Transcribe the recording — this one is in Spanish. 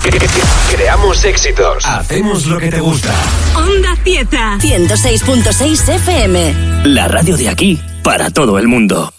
Creamos éxitos. Hacemos lo que te gusta. Onda Cieza. 106.6 FM. La radio de aquí para todo el mundo.